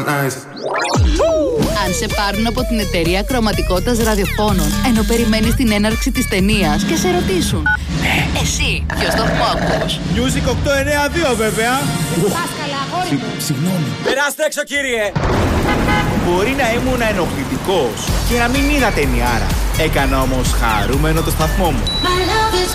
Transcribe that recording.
Αν σε πάρουν από την εταιρεία χρωματικότητας ραδιοφώνων, ενώ περιμένεις την έναρξη της ταινίας και σε ρωτήσουν, εσύ ποιο σταθμό ακούς? Music 892 βέβαια. Συγγνώμη. Περάστε έξω, κύριε. Μπορεί να ήμουν ενοχλητικός και να μην είδα ταινιάρα. Έκανα όμως χαρούμενο το σταθμό μου.